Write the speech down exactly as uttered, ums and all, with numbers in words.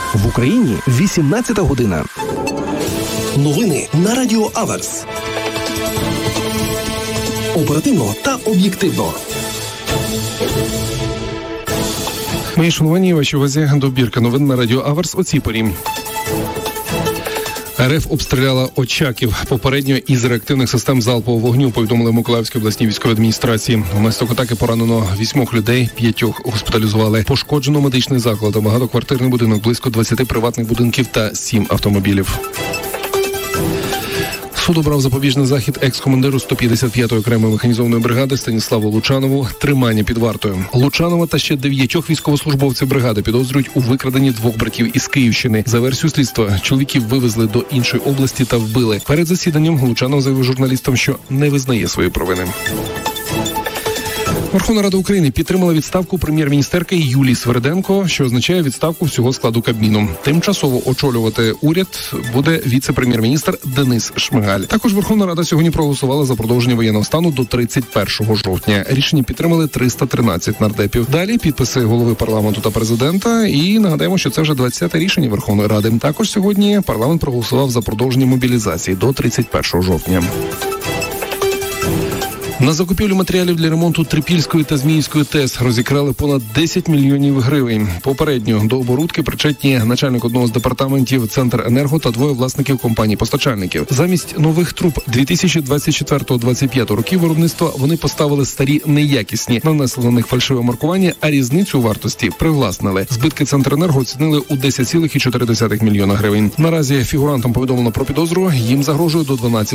В Україні вісімнадцята година. Новини на Радіо Аверс. Оперативно та об'єктивно. Мої шановані, вашій увазі добірка новин на Радіо Аверс о цій порі. РФ обстріляла Очаків попередньо із реактивних систем залпового вогню, повідомили в Миколаївській обласній військовій адміністрації. Внаслідок атаки поранено вісьмох людей, п'ятьох госпіталізували. Пошкоджено медичний заклад, багатоквартирний будинок, близько двадцяти приватних будинків та сім автомобілів. Суд обрав запобіжний захід екс-командиру сто п'ятдесят п'ятої окремої механізованої бригади Станіславу Лучанову тримання під вартою. Лучанова та ще дев'ятьох військовослужбовців бригади підозрюють у викраденні двох братів із Київщини. За версією слідства, чоловіків вивезли до іншої області та вбили. Перед засіданням Лучанов заявив журналістам, що не визнає свої провини. Верховна Рада України підтримала відставку прем'єр-міністерки Юлії Свериденко, що означає відставку всього складу Кабміну. Тимчасово очолювати уряд буде віце-прем'єр-міністр Денис Шмигаль. Також Верховна Рада сьогодні проголосувала за продовження воєнного стану до тридцять першого жовтня. Рішення підтримали триста тринадцять нардепів. Далі підписи голови парламенту та президента. І нагадаємо, що це вже двадцяте рішення Верховної Ради. Також сьогодні парламент проголосував за продовження мобілізації до тридцять першого жовтня. На закупівлю матеріалів для ремонту Трипільської та Зміївської ТЕС розікрали понад десять мільйонів гривень. Попередньо до оборудки причетні начальник одного з департаментів Центренерго та двоє власників компаній-постачальників. Замість нових труб дві тисячі двадцять четвертого - двадцять п'ятого років виробництва вони поставили старі неякісні, нанесли на них фальшиве маркування, а різницю у вартості привласнили. Збитки Центренерго оцінили у десять цілих чотири десятих мільйона гривень. Наразі фігурантам повідомлено про підозру, їм загрожує до дванадцяти